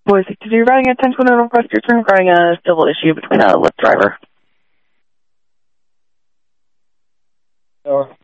Boise, did you riding a 1020 Northwest Eastern regarding a civil issue between a Lyft driver? Or